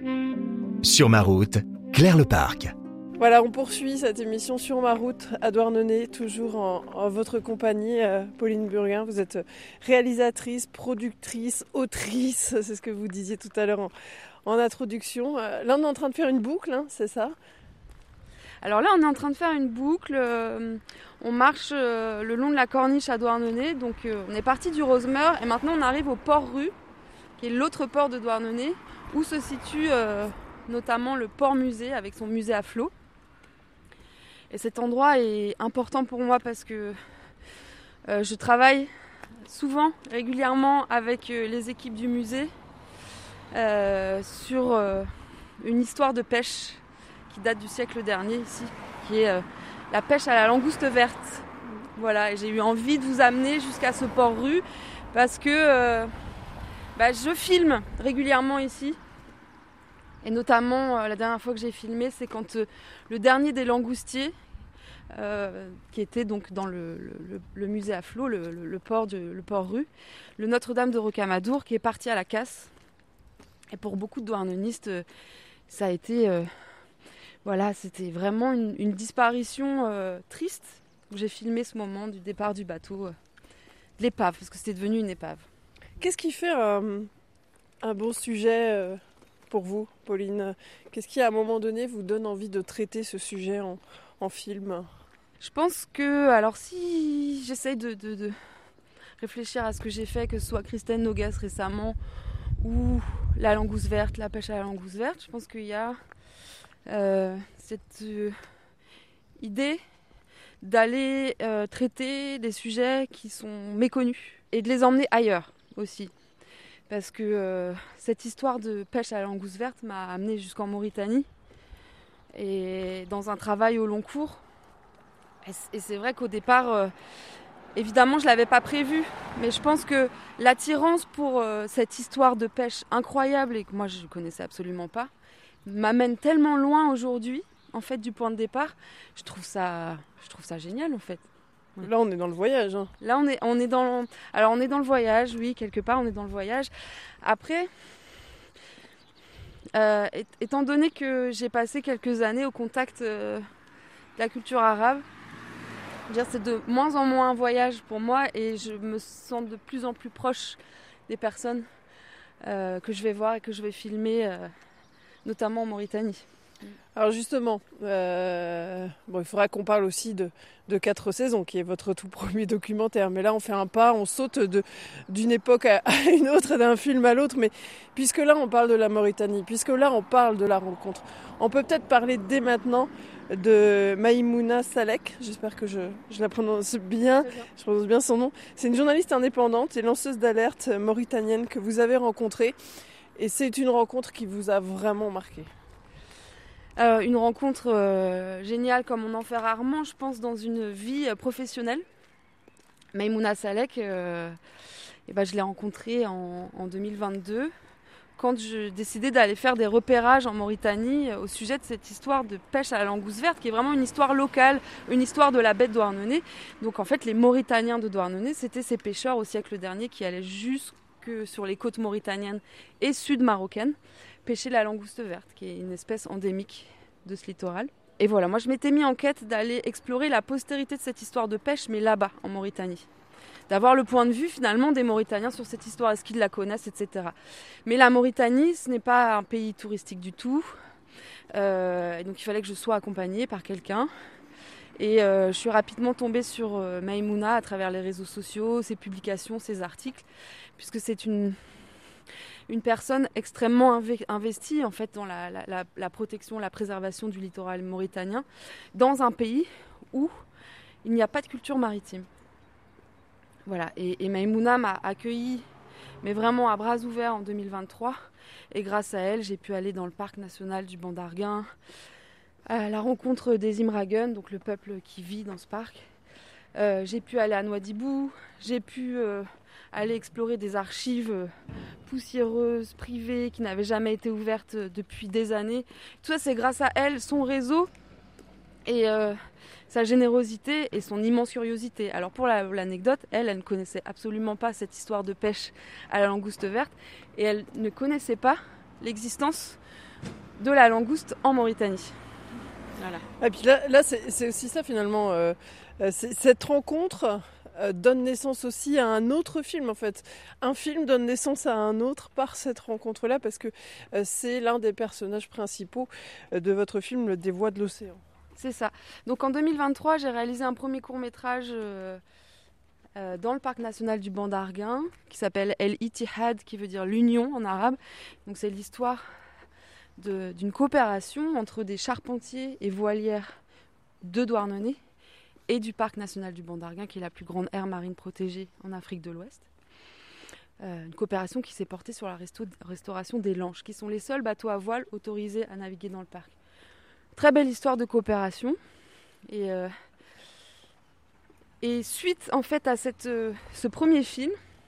Sur ma route, Claire Leparc. Voilà, on poursuit cette émission Sur ma route à Douarnenez, toujours en votre compagnie, Pauline Burguin. Vous êtes réalisatrice, productrice, autrice, c'est ce que vous disiez tout à l'heure en introduction. Là, on est en train de faire une boucle, hein, c'est ça ? Alors là, on est en train de faire une boucle. On marche le long de la corniche à Douarnenez. Donc, on est parti du Rosemeur et maintenant on arrive au port-rue, qui est l'autre port de Douarnenez, où se situe notamment le port-musée avec son musée à flot. Et cet endroit est important pour moi parce que je travaille souvent, régulièrement avec les équipes du musée sur une histoire de pêche qui date du siècle dernier ici, qui est la pêche à la langouste verte. Voilà, et j'ai eu envie de vous amener jusqu'à ce port-rue parce que je filme régulièrement ici. Et notamment, la dernière fois que j'ai filmé, c'est quand le dernier des langoustiers, qui était donc dans le musée à flot, le port-rue, le Notre-Dame de Rocamadour, qui est parti à la casse. Et pour beaucoup de douarnenistes, ça a été... c'était vraiment une disparition triste, où j'ai filmé ce moment du départ du bateau, de l'épave, parce que c'était devenu une épave. Qu'est-ce qui fait un bon sujet pour vous, Pauline ? Qu'est-ce qui, à un moment donné, vous donne envie de traiter ce sujet en film ? Je pense que, alors si j'essaye de réfléchir à ce que j'ai fait, que ce soit Christine Nogas récemment, ou la langouste verte, la pêche à la langouste verte, je pense qu'il y a cette idée d'aller traiter des sujets qui sont méconnus et de les emmener ailleurs aussi. Parce que cette histoire de pêche à la langouste verte m'a amenée jusqu'en Mauritanie et dans un travail au long cours. Et c'est vrai qu'au départ, évidemment, je ne l'avais pas prévu, mais je pense que l'attirance pour cette histoire de pêche incroyable et que moi je ne connaissais absolument pas, m'amène tellement loin aujourd'hui, en fait, du point de départ. Je trouve ça génial, en fait. Ouais. Là, on est dans le voyage. Hein. Là, on est dans le voyage, oui, quelque part, on est dans le voyage. Après, étant donné que j'ai passé quelques années au contact de la culture arabe, je veux dire, c'est de moins en moins un voyage pour moi et je me sens de plus en plus proche des personnes que je vais voir et que je vais filmer, notamment en Mauritanie. Alors justement, il faudra qu'on parle aussi de 4 saisons, qui est votre tout premier documentaire. Mais là, on fait un pas, on saute d'une époque à une autre, d'un film à l'autre. Mais puisque là, on parle de la Mauritanie, puisque là, on parle de la rencontre, on peut peut-être parler dès maintenant de Maïmouna Salek. J'espère que je la prononce bien, je prononce bien son nom. C'est une journaliste indépendante et lanceuse d'alerte mauritanienne que vous avez rencontrée. Et c'est une rencontre qui vous a vraiment marqué. Une rencontre géniale comme on en fait rarement, je pense, dans une vie professionnelle. Maïmouna Salek, je l'ai rencontrée en 2022 quand je décidais d'aller faire des repérages en Mauritanie au sujet de cette histoire de pêche à la langouste verte, qui est vraiment une histoire locale, une histoire de la baie de Douarnenez. Donc en fait, les Mauritaniens de Douarnenez, c'était ces pêcheurs au siècle dernier qui allaient jusque sur les côtes mauritaniennes et sud-marocaines, pêcher la langouste verte, qui est une espèce endémique de ce littoral. Et voilà, moi je m'étais mis en quête d'aller explorer la postérité de cette histoire de pêche, mais là-bas, en Mauritanie. D'avoir le point de vue finalement des Mauritaniens sur cette histoire, est-ce qu'ils la connaissent, etc. Mais la Mauritanie, ce n'est pas un pays touristique du tout. Donc il fallait que je sois accompagnée par quelqu'un. Et je suis rapidement tombée sur Maïmouna à travers les réseaux sociaux, ses publications, ses articles, puisque c'est une personne extrêmement investie en fait dans la protection, la préservation du littoral mauritanien, dans un pays où il n'y a pas de culture maritime. Voilà, et Maïmouna m'a accueillie, mais vraiment à bras ouverts en 2023. Et grâce à elle, j'ai pu aller dans le parc national du Ban d'Arguin, à la rencontre des Imragun, donc le peuple qui vit dans ce parc. J'ai pu aller à Nouadhibou, j'ai pu aller explorer des archives poussiéreuses, privées, qui n'avaient jamais été ouvertes depuis des années. Tout ça, c'est grâce à elle, son réseau et sa générosité et son immense curiosité. Alors pour l'anecdote, elle ne connaissait absolument pas cette histoire de pêche à la langouste verte et elle ne connaissait pas l'existence de la langouste en Mauritanie. Voilà. Et puis là c'est aussi ça finalement. Cette rencontre donne naissance aussi à un autre film en fait. Un film donne naissance à un autre par cette rencontre-là parce que c'est l'un des personnages principaux de votre film Des Voix de l'Océan. C'est ça. Donc en 2023, j'ai réalisé un premier court-métrage dans le parc national du Ban d'Arguin qui s'appelle El Ittihad, qui veut dire l'union en arabe. Donc c'est l'histoire d'une coopération entre des charpentiers et voilières de Douarnenez et du parc national du Ban d'Arguin, qui est la plus grande aire marine protégée en Afrique de l'Ouest. Une coopération qui s'est portée sur la restauration des lanches, qui sont les seuls bateaux à voile autorisés à naviguer dans le parc. Très belle histoire de coopération. Et suite en fait à ce premier film,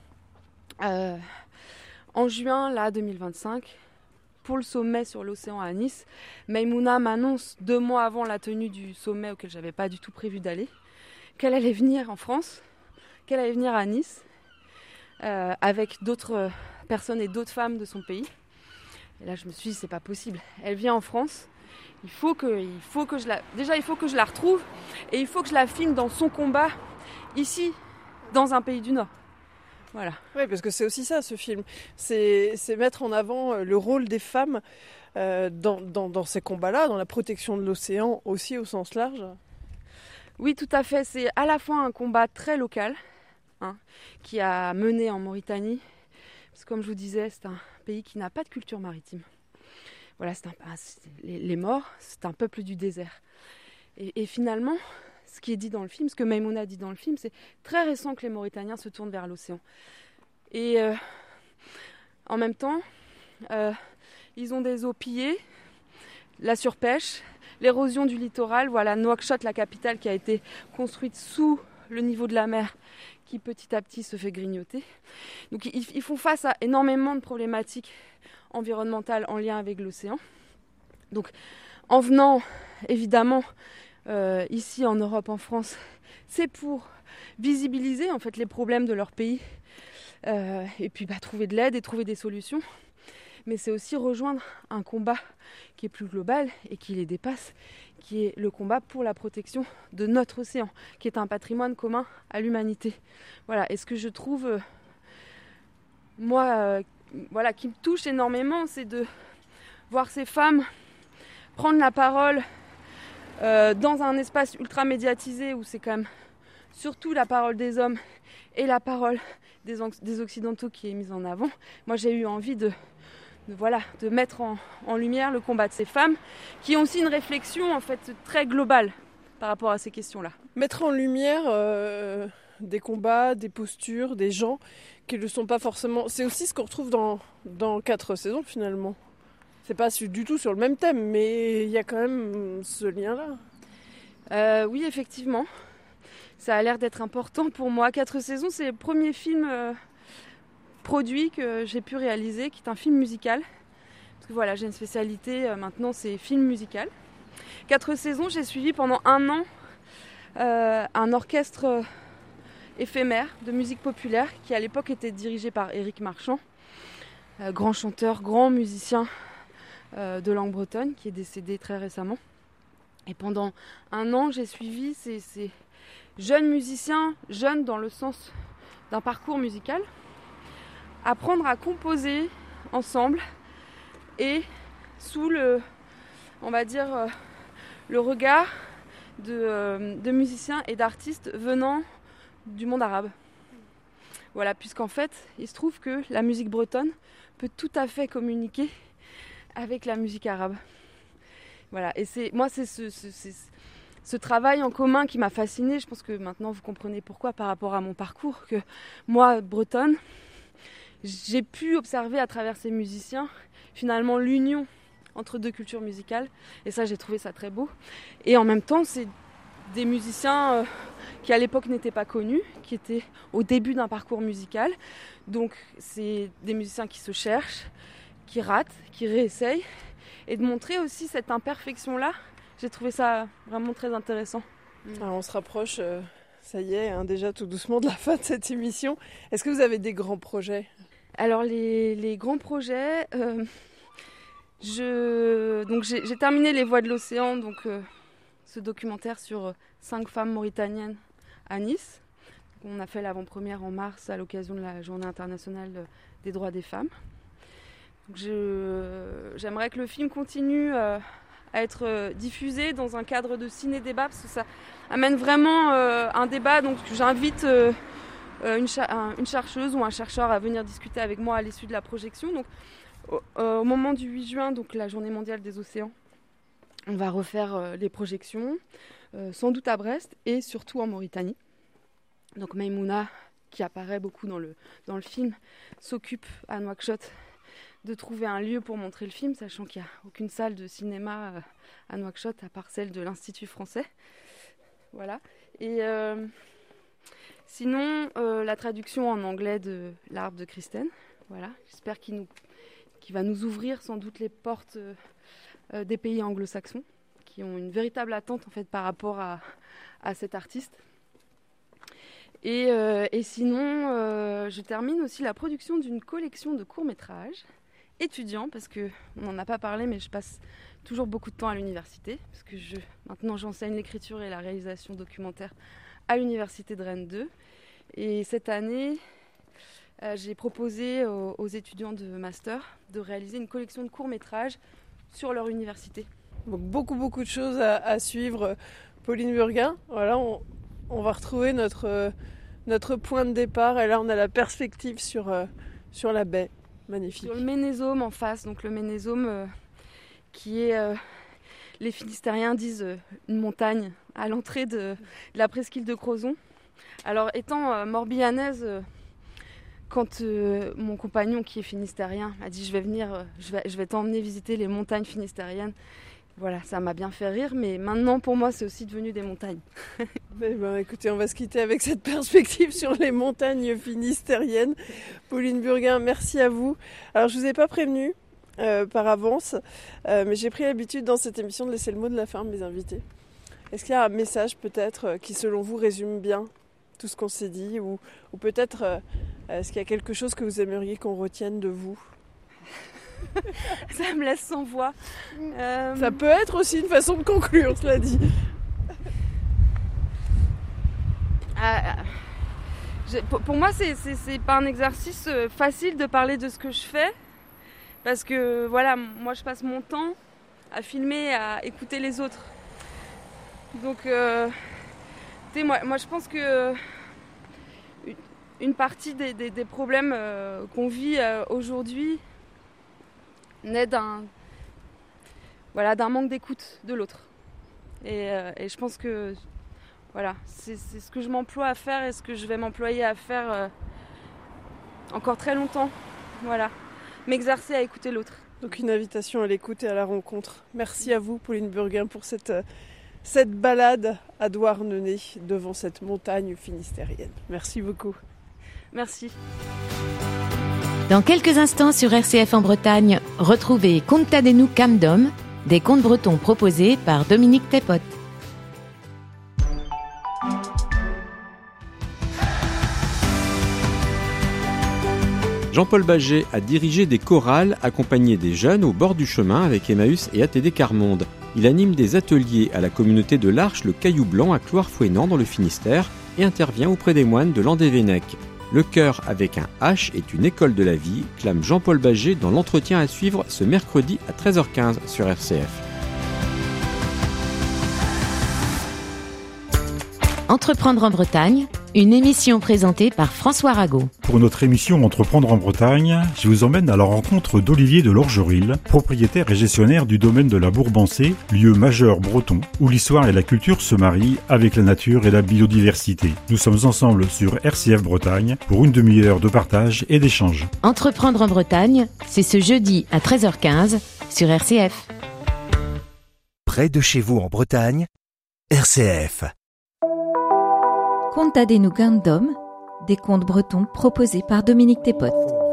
en juin là, 2025, pour le sommet sur l'océan à Nice, Maïmouna m'annonce 2 mois avant la tenue du sommet auquel j'avais pas du tout prévu d'aller, qu'elle allait venir en France, qu'elle allait venir à Nice avec d'autres personnes et d'autres femmes de son pays. Et là je me suis dit c'est pas possible, elle vient en France, il faut que je la retrouve et il faut que je la filme dans son combat ici, dans un pays du Nord. Voilà. Oui, parce que c'est aussi ça, ce film. C'est mettre en avant le rôle des femmes dans ces combats-là, dans la protection de l'océan aussi au sens large. Oui, tout à fait. C'est à la fois un combat très local qui a mené en Mauritanie. Parce que comme je vous disais, c'est un pays qui n'a pas de culture maritime. Voilà, les morts, c'est un peuple du désert. Et finalement, ce qui est dit dans le film, ce que Maïmouna dit dans le film, c'est très récent que les Mauritaniens se tournent vers l'océan. Et en même temps, ils ont des eaux pillées, la surpêche, l'érosion du littoral. Voilà, Nouakchott, la capitale, qui a été construite sous le niveau de la mer, qui petit à petit se fait grignoter. Donc ils font face à énormément de problématiques environnementales en lien avec l'océan. Donc en venant, évidemment, ici en Europe, en France, c'est pour visibiliser en fait les problèmes de leur pays et puis trouver de l'aide et trouver des solutions. Mais c'est aussi rejoindre un combat qui est plus global et qui les dépasse, qui est le combat pour la protection de notre océan, qui est un patrimoine commun à l'humanité. Voilà. Et ce que je trouve, qui me touche énormément, c'est de voir ces femmes prendre la parole dans un espace ultra médiatisé où c'est quand même surtout la parole des hommes et la parole des Occidentaux qui est mise en avant. Moi j'ai eu envie de mettre en lumière le combat de ces femmes qui ont aussi une réflexion en fait très globale par rapport à ces questions-là. Mettre en lumière des combats, des postures, des gens qui ne sont pas forcément... C'est aussi ce qu'on retrouve dans 4 saisons finalement. C'est pas du tout sur le même thème, mais il y a quand même ce lien-là. Oui, effectivement. Ça a l'air d'être important pour moi. 4 saisons, c'est le premier film produit que j'ai pu réaliser, qui est un film musical. Parce que voilà, j'ai une spécialité maintenant, c'est film musical. 4 saisons, j'ai suivi pendant 1 an un orchestre éphémère de musique populaire qui à l'époque était dirigé par Éric Marchand, grand chanteur, grand musicien de langue bretonne, qui est décédé très récemment. Et pendant 1 an, j'ai suivi ces jeunes musiciens, jeunes dans le sens d'un parcours musical, apprendre à composer ensemble et sous le regard de musiciens et d'artistes venant du monde arabe. Voilà, puisqu'en fait, il se trouve que la musique bretonne peut tout à fait communiquer avec la musique arabe. Voilà, et c'est ce travail en commun qui m'a fascinée. Je pense que maintenant vous comprenez pourquoi par rapport à mon parcours, que moi, bretonne, j'ai pu observer à travers ces musiciens finalement l'union entre 2 cultures musicales, et ça j'ai trouvé ça très beau. Et en même temps, c'est des musiciens qui à l'époque n'étaient pas connus, qui étaient au début d'un parcours musical. Donc c'est des musiciens qui se cherchent, qui ratent, qui réessayent, et de montrer aussi cette imperfection-là. J'ai trouvé ça vraiment très intéressant. Alors on se rapproche, ça y est, déjà tout doucement de la fin de cette émission. Est-ce que vous avez des grands projets ? Alors les grands projets, Donc j'ai terminé Les Voix de l'Océan, donc ce documentaire sur 5 femmes mauritaniennes à Nice. On a fait l'avant-première en mars à l'occasion de la Journée internationale des droits des femmes. Donc j'aimerais que le film continue à être diffusé dans un cadre de ciné-débat, parce que ça amène vraiment un débat. Donc j'invite une chercheuse ou un chercheur à venir discuter avec moi à l'issue de la projection. Donc au moment du 8 juin, donc la Journée mondiale des océans, on va refaire les projections, sans doute à Brest et surtout en Mauritanie. Donc Maïmouna, qui apparaît beaucoup dans le film, s'occupe à Nouakchott de trouver un lieu pour montrer le film, sachant qu'il n'y a aucune salle de cinéma à Nouakchott à part celle de l'Institut français. Voilà. Et sinon, la traduction en anglais de L'Arbre de Kristen. Voilà. J'espère qu'il va nous ouvrir sans doute les portes des pays anglo-saxons, qui ont une véritable attente en fait par rapport à cet artiste. Et sinon, je termine aussi la production d'une collection de courts-métrages étudiants, parce qu'on n'en a pas parlé, mais je passe toujours beaucoup de temps à l'université, parce que maintenant j'enseigne l'écriture et la réalisation documentaire à l'université de Rennes 2. Et cette année, j'ai proposé aux étudiants de master de réaliser une collection de courts-métrages sur leur université. Donc beaucoup de choses à suivre. Pauline Burguin, voilà, on va retrouver notre point de départ, et là on a la perspective sur la baie, magnifique. Sur le Ménésome en face, donc le Ménésome qui est, les Finistériens disent, une montagne à l'entrée de la presqu'île de Crozon. Alors étant morbihanaise, quand mon compagnon qui est finistérien m'a dit je vais venir, je vais t'emmener visiter les montagnes finistériennes, voilà, ça m'a bien fait rire, mais maintenant pour moi c'est aussi devenu des montagnes. Écoutez, on va se quitter avec cette perspective sur les montagnes finistériennes. Pauline Burguin, merci à vous. Alors je vous ai pas prévenu par avance, mais j'ai pris l'habitude dans cette émission de laisser le mot de la fin à mes invités. Est-ce qu'il y a un message peut-être qui selon vous résume bien tout ce qu'on s'est dit, ou peut-être est-ce qu'il y a quelque chose que vous aimeriez qu'on retienne de vous? Ça me laisse sans voix. Ça peut être aussi une façon de conclure, cela dit. Pour moi, c'est pas un exercice facile de parler de ce que je fais, parce que voilà, moi je passe mon temps à filmer, à écouter les autres. Donc, moi je pense que une partie des problèmes qu'on vit aujourd'hui naît d'un manque d'écoute de l'autre. Et je pense que voilà, c'est ce que je m'emploie à faire et ce que je vais m'employer à faire encore très longtemps. Voilà, m'exercer à écouter l'autre. Donc une invitation à l'écoute et à la rencontre. Merci à vous, Pauline Burguin, pour cette balade à Douarnenez devant cette montagne finistérienne. Merci beaucoup. Merci. Dans quelques instants sur RCF en Bretagne, retrouvez Contadez-nous Camdom, des contes bretons proposés par Dominique Tepote. Jean-Paul Baget a dirigé des chorales accompagné des jeunes au bord du chemin avec Emmaüs et ATD Carmonde. Il anime des ateliers à la communauté de l'Arche, le Caillou Blanc à Cloire-Fouesnant dans le Finistère et intervient auprès des moines de Landévennec. Le cœur avec un H est une école de la vie, clame Jean-Paul Baget dans l'entretien à suivre ce mercredi à 13h15 sur RCF. Entreprendre en Bretagne, une émission présentée par François Rago. Pour notre émission Entreprendre en Bretagne, je vous emmène à la rencontre d'Olivier de Lorgeril, propriétaire et gestionnaire du domaine de la Bourbancée, lieu majeur breton où l'histoire et la culture se marient avec la nature et la biodiversité. Nous sommes ensemble sur RCF Bretagne pour une demi-heure de partage et d'échange. Entreprendre en Bretagne, c'est ce jeudi à 13h15 sur RCF. Près de chez vous en Bretagne, RCF. Contadez-nous Camdom, des contes bretons proposés par Dominique Tepote.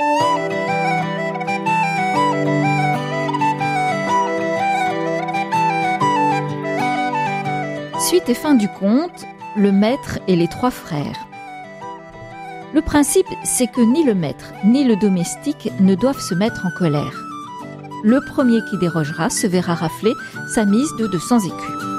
Suite et fin du conte, le maître et les 3 frères. Le principe, c'est que ni le maître ni le domestique ne doivent se mettre en colère. Le premier qui dérogera se verra rafler sa mise de 200 écus.